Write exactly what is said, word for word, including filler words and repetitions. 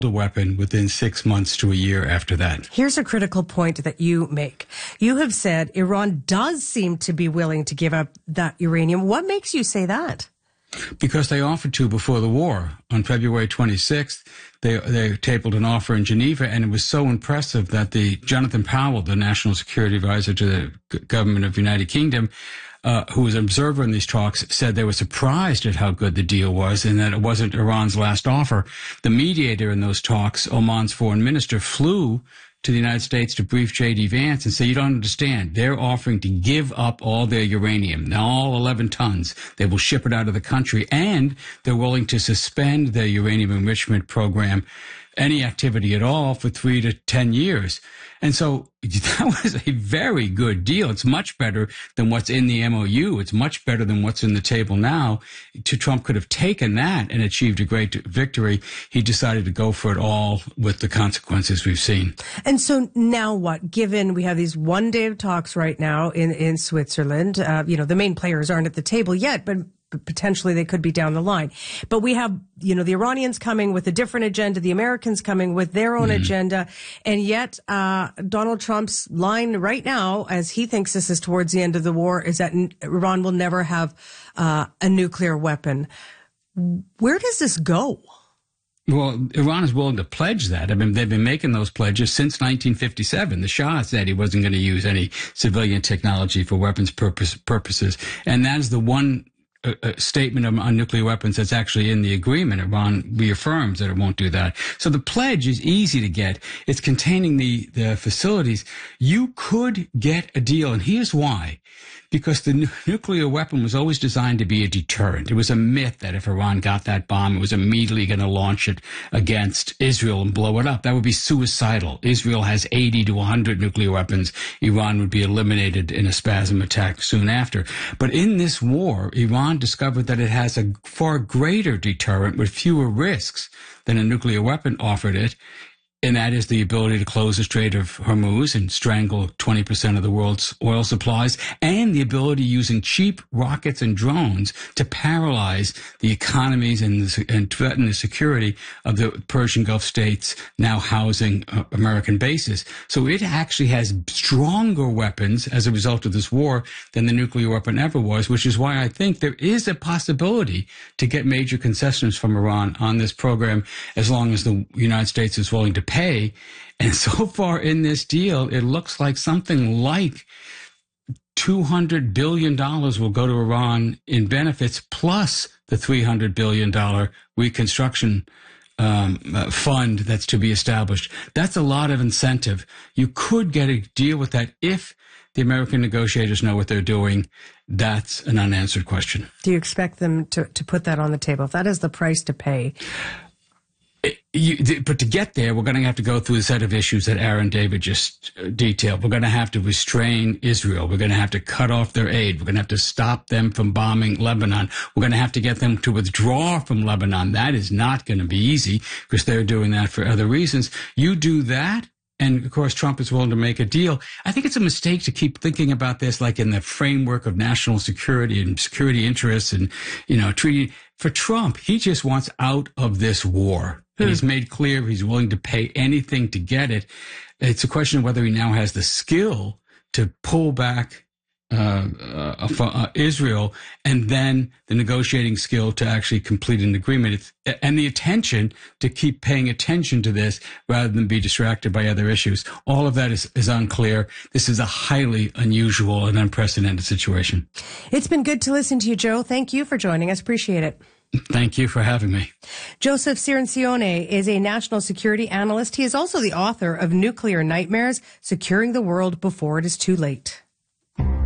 the weapon within six months to a year after that. Here's a critical point that you make. You have said Iran does seem to be willing to give up that uranium. What makes you say that? Because they offered to before the war. On February twenty-sixth, they they tabled an offer in Geneva, and it was so impressive that the Jonathan Powell, the National Security Advisor to the government of the United Kingdom, uh, who was an observer in these talks, said they were surprised at how good the deal was and that it wasn't Iran's last offer. The mediator in those talks, Oman's foreign minister, flew to the United States to brief J D Vance and say, you don't understand. They're offering to give up all their uranium, now all eleven tons. They will ship it out of the country, and they're willing to suspend their uranium enrichment program, any activity at all, for three to ten years. And so that was a very good deal. It's much better than what's in the M O U. It's much better than what's in the table now. Trump could have taken that and achieved a great victory. He decided to go for it all with the consequences we've seen. And so now what? Given we have these one day of talks right now in, in Switzerland, uh, you know, the main players aren't at the table yet, but potentially they could be down the line. But we have, you know, the Iranians coming with a different agenda, the Americans coming with their own mm. agenda. And yet, uh, Donald Trump's line right now, as he thinks this is towards the end of the war, is that Iran will never have uh, a nuclear weapon. Where does this go? Well, Iran is willing to pledge that. I mean, they've been making those pledges since nineteen fifty-seven. The Shah said he wasn't going to use any civilian technology for weapons purpose, purposes. And that is the one A, a statement of, on nuclear weapons that's actually in the agreement. Iran reaffirms that it won't do that. So the pledge is easy to get. It's containing the, the facilities. You could get a deal, and here's why. Because the nu- nuclear weapon was always designed to be a deterrent. It was a myth that if Iran got that bomb, it was immediately going to launch it against Israel and blow it up. That would be suicidal. Israel has eighty to one hundred nuclear weapons. Iran would be eliminated in a spasm attack soon after. But in this war, Iran discovered that it has a far greater deterrent with fewer risks than a nuclear weapon offered it. And that is the ability to close the Strait of Hormuz and strangle twenty percent of the world's oil supplies, and the ability using cheap rockets and drones to paralyze the economies and, the, and threaten the security of the Persian Gulf states now housing uh, American bases. So it actually has stronger weapons as a result of this war than the nuclear weapon ever was, which is why I think there is a possibility to get major concessions from Iran on this program, as long as the United States is willing to pay. And so far in this deal, it looks like something like two hundred billion dollars will go to Iran in benefits, plus the three hundred billion dollars reconstruction um, uh, fund that's to be established. That's a lot of incentive. You could get a deal with that if the American negotiators know what they're doing. That's an unanswered question. Do you expect them to, to put that on the table? If that is the price to pay? You, but to get there, we're going to have to go through a set of issues that Aaron David just detailed. We're going to have to restrain Israel. We're going to have to cut off their aid. We're going to have to stop them from bombing Lebanon. We're going to have to get them to withdraw from Lebanon. That is not going to be easy, because they're doing that for other reasons. You do that, and of course, Trump is willing to make a deal. I think it's a mistake to keep thinking about this like in the framework of national security and security interests and, you know, treaty. For Trump, he just wants out of this war. And he's made clear he's willing to pay anything to get it. It's a question of whether he now has the skill to pull back uh, uh, uh, Israel, and then the negotiating skill to actually complete an agreement, it's, and the attention to keep paying attention to this rather than be distracted by other issues. All of that is, is unclear. This is a highly unusual and unprecedented situation. It's been good to listen to you, Joe. Thank you for joining us. Appreciate it. Thank you for having me. Joseph Cirincione is a national security analyst. He is also the author of Nuclear Nightmares: Securing the World Before It Is Too Late.